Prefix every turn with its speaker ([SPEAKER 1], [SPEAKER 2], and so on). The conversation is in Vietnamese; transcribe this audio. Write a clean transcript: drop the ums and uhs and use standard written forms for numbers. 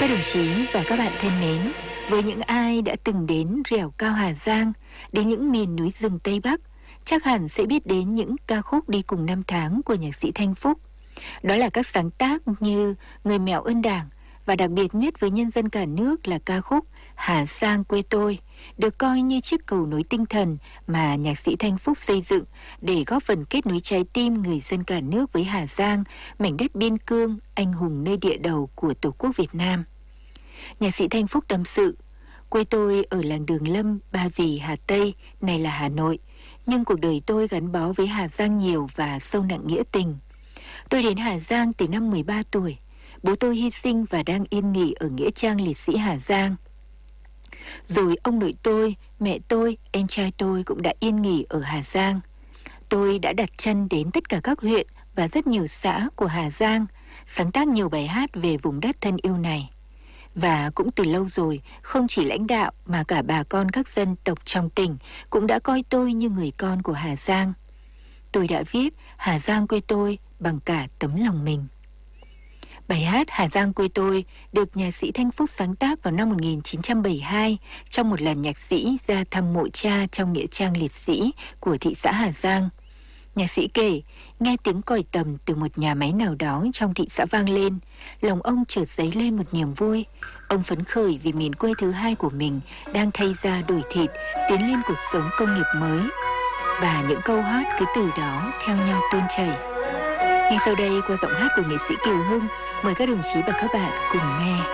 [SPEAKER 1] Các đồng chí và các bạn thân mến, với những ai đã từng đến dẻo cao Hà Giang, đến những miền núi rừng Tây Bắc, chắc hẳn sẽ biết đến những ca khúc đi cùng năm tháng của nhạc sĩ Thanh Phúc. Đó là các sáng tác như Người mèo ơn Đảng, và đặc biệt nhất với nhân dân cả nước là ca khúc Hà Giang quê tôi, được coi như chiếc cầu nối tinh thần mà nhạc sĩ Thanh Phúc xây dựng để góp phần kết nối trái tim người dân cả nước với Hà Giang, mảnh đất biên cương, anh hùng nơi địa đầu của Tổ quốc Việt Nam. Nhạc sĩ Thanh Phúc tâm sự: quê tôi ở làng Đường Lâm, Ba Vì, Hà Tây, này là Hà Nội, nhưng cuộc đời tôi gắn bó với Hà Giang nhiều và sâu nặng nghĩa tình. Tôi đến Hà Giang từ năm 13 tuổi. Bố tôi hy sinh và đang yên nghỉ ở nghĩa trang liệt sĩ Hà Giang. Rồi ông nội tôi, mẹ tôi, em trai tôi cũng đã yên nghỉ ở Hà Giang. Tôi đã đặt chân đến tất cả các huyện và rất nhiều xã của Hà Giang, sáng tác nhiều bài hát về vùng đất thân yêu này. Và cũng từ lâu rồi, không chỉ lãnh đạo mà cả bà con các dân tộc trong tỉnh cũng đã coi tôi như người con của Hà Giang. Tôi đã viết Hà Giang quê tôi bằng cả tấm lòng mình. Bài hát Hà Giang quê tôi được nhạc sĩ Thanh Phúc sáng tác vào năm 1972 trong một lần nhạc sĩ ra thăm mộ cha trong nghĩa trang liệt sĩ của thị xã Hà Giang. Nhạc sĩ kể, nghe tiếng còi tầm từ một nhà máy nào đó trong thị xã vang lên, lòng ông chợt dấy lên một niềm vui. Ông phấn khởi vì miền quê thứ hai của mình đang thay da đổi thịt, tiến lên cuộc sống công nghiệp mới. Và những câu hát cứ từ đó theo nhau tuôn chảy. Ngay sau đây, qua giọng hát của nghệ sĩ Kiều Hưng, mời các đồng chí và các bạn cùng nghe.